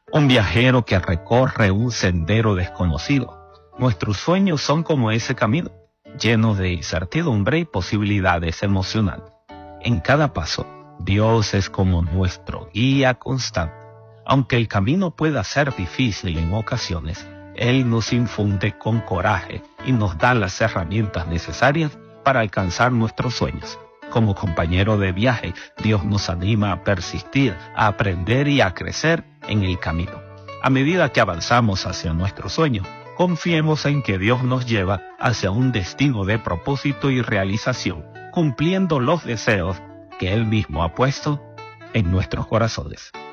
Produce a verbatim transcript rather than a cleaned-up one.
Un viajero que recorre un sendero desconocido. Nuestros sueños son como ese camino, llenos de incertidumbre y posibilidades emocionales. En cada paso, Dios es como nuestro guía constante. Aunque el camino pueda ser difícil en ocasiones, Él nos infunde con coraje y nos da las herramientas necesarias para alcanzar nuestros sueños. Como compañero de viaje, Dios nos anima a persistir, a aprender y a crecer en el camino. A medida que avanzamos hacia nuestro sueño, confiemos en que Dios nos lleva hacia un destino de propósito y realización, cumpliendo los deseos que Él mismo ha puesto en nuestros corazones.